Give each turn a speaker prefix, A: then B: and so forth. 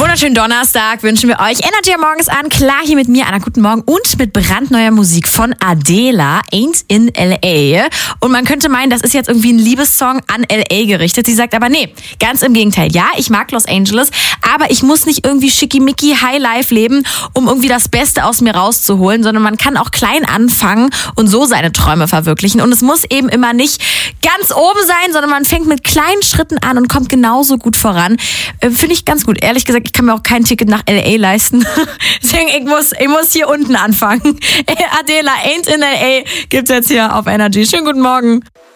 A: Wunderschönen Donnerstag wünschen wir euch. Energy am Morgens an. Klar, hier mit mir, Anna, guten Morgen. Und mit brandneuer Musik von Adela, Ain't in L.A. Und man könnte meinen, das ist jetzt irgendwie ein Liebessong an L.A. gerichtet. Sie sagt aber nee, ganz im Gegenteil. Ja, ich mag Los Angeles, aber ich muss nicht irgendwie schickimicki Highlife leben, um irgendwie das Beste aus mir rauszuholen, sondern man kann auch klein anfangen und so seine Träume verwirklichen. Und es muss eben immer nicht ganz oben sein, sondern man fängt mit kleinen Schritten an und kommt genauso gut voran. Finde ich ganz gut. Ehrlich gesagt, ich kann mir auch kein Ticket nach L.A. leisten. Deswegen, ich muss hier unten anfangen. Adela, Ain't in L.A. gibt's jetzt hier auf Energy. Schönen guten Morgen.